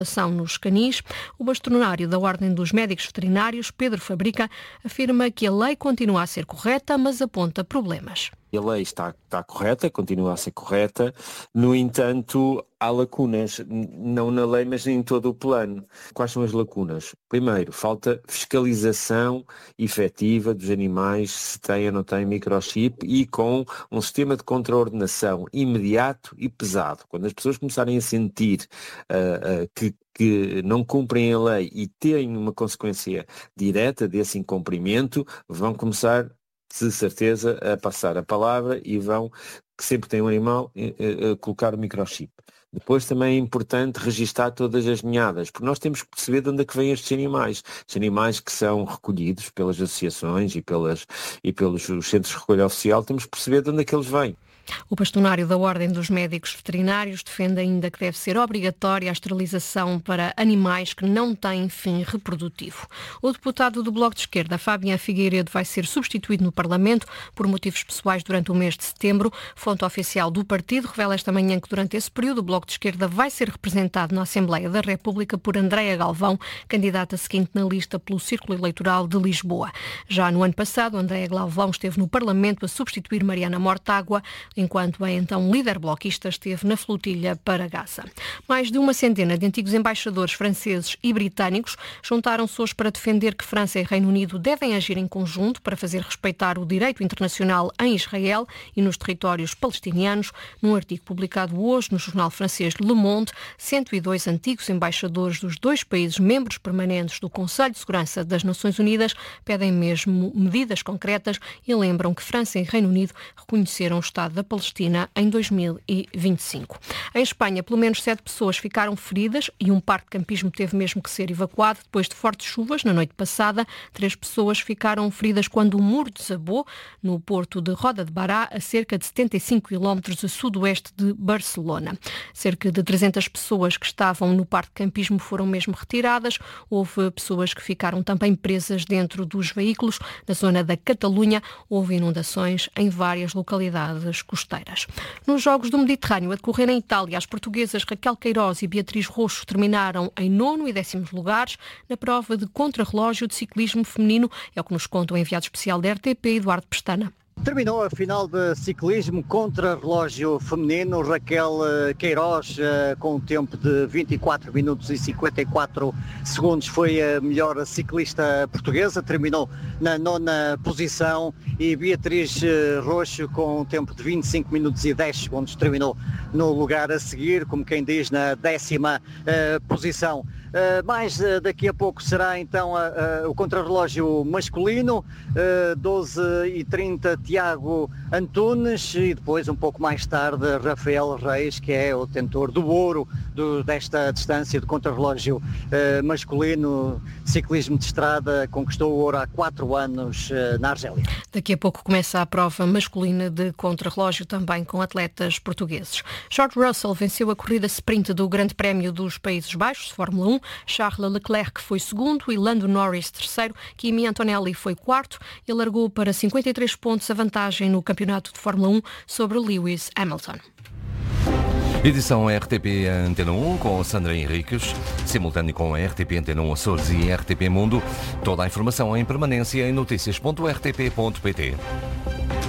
nos canis. O bastonário da Ordem dos Médicos Veterinários, Pedro Fabrica, afirma que a lei continua a ser correta, mas aponta problemas. A lei está correta, continua a ser correta, no entanto, há lacunas, não na lei, mas em todo o plano. Quais são as lacunas? Primeiro, falta fiscalização efetiva dos animais, se têm ou não têm microchip, e com um sistema de contraordenação imediato e pesado. Quando as pessoas começarem a sentir que não cumprem a lei e têm uma consequência direta desse incumprimento, vão começar de certeza a passar a palavra e vão, que sempre tem um animal, colocar o microchip. Depois também é importante registar todas as ninhadas, porque nós temos que perceber de onde é que vêm estes animais. Os animais que são recolhidos pelas associações e pelos centros de recolha oficial, temos que perceber de onde é que eles vêm. O bastonário da Ordem dos Médicos Veterinários defende ainda que deve ser obrigatória a esterilização para animais que não têm fim reprodutivo. O deputado do Bloco de Esquerda, Fabián Figueiredo, vai ser substituído no Parlamento por motivos pessoais durante o mês de setembro. Fonte oficial do partido revela esta manhã que durante esse período o Bloco de Esquerda vai ser representado na Assembleia da República por Andréa Galvão, candidata seguinte na lista pelo Círculo Eleitoral de Lisboa. Já no ano passado, Andréa Galvão esteve no Parlamento a substituir Mariana Mortágua, enquanto a então líder bloquista esteve na flotilha para Gaza. Mais de uma centena de antigos embaixadores franceses e britânicos juntaram-se hoje para defender que França e Reino Unido devem agir em conjunto para fazer respeitar o direito internacional em Israel e nos territórios palestinianos. Num artigo publicado hoje no jornal francês Le Monde, 102 antigos embaixadores dos dois países membros permanentes do Conselho de Segurança das Nações Unidas pedem mesmo medidas concretas e lembram que França e Reino Unido reconheceram o Estado da Palestina em 2025. Em Espanha, pelo menos 7 pessoas ficaram feridas e um parque de campismo teve mesmo que ser evacuado depois de fortes chuvas na noite passada. 3 pessoas ficaram feridas quando o muro desabou no porto de Roda de Bará, a cerca de 75 km a sudoeste de Barcelona. Cerca de 300 pessoas que estavam no parque de campismo foram mesmo retiradas. Houve pessoas que ficaram também presas dentro dos veículos. Na zona da Catalunha houve inundações em várias localidades costeiras. Nos Jogos do Mediterrâneo a decorrer em Itália, as portuguesas Raquel Queiroz e Beatriz Roxo terminaram em 9º e 10º lugares na prova de contrarrelógio de ciclismo feminino. É o que nos conta o enviado especial da RTP, Eduardo Pestana. Terminou a final de ciclismo contra relógio feminino. Raquel Queiroz, com um tempo de 24 minutos e 54 segundos, foi a melhor ciclista portuguesa, terminou na 9ª posição, e Beatriz Roxo, com um tempo de 25 minutos e 10 segundos, terminou no lugar a seguir, como quem diz, na 10ª posição. Mais daqui a pouco será então o contrarrelógio masculino, 12h30 Tiago Antunes, e depois um pouco mais tarde Rafael Reis, que é o detentor do ouro desta distância de contrarrelógio masculino, ciclismo de estrada, conquistou o ouro há 4 anos na Argélia. Daqui a pouco começa a prova masculina de contrarrelógio, também com atletas portugueses. George Russell venceu a corrida sprint do Grande Prémio dos Países Baixos de Fórmula 1. Charles Leclerc foi segundo e Lando Norris terceiro. Kimi Antonelli foi quarto e largou para 53 pontos a vantagem no campeonato de Fórmula 1 sobre Lewis Hamilton. Edição RTP Antena 1 com Sandra Henriques, simultâneo com a RTP Antena 1 Açores e RTP Mundo. Toda a informação em permanência em notícias.rtp.pt.